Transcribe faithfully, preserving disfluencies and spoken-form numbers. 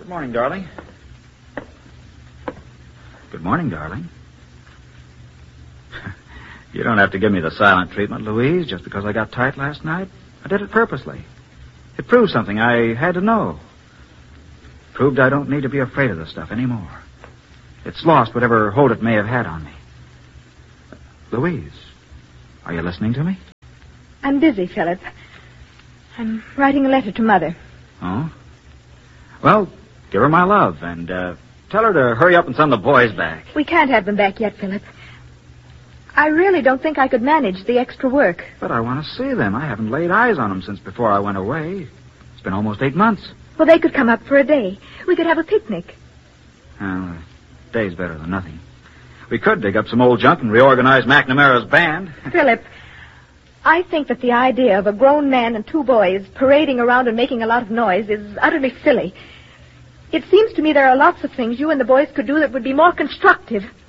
Good morning, darling. Good morning, darling. You don't have to give me the silent treatment, Louise, just because I got tight last night. I did it purposely. It proved something I had to know. It proved I don't need to be afraid of this stuff anymore. It's lost whatever hold it may have had on me. Louise, are you listening to me? I'm busy, Philip. I'm writing a letter to Mother. Oh? Well, give her my love, and uh, tell her to hurry up and send the boys back. We can't have them back yet, Philip. I really don't think I could manage the extra work. But I want to see them. I haven't laid eyes on them since before I went away. It's been almost eight months. Well, they could come up for a day. We could have a picnic. Well, a day's better than nothing. We could dig up some old junk and reorganize McNamara's band. Philip, I think that the idea of a grown man and two boys parading around and making a lot of noise is utterly silly. It seems to me there are lots of things you and the boys could do that would be more constructive.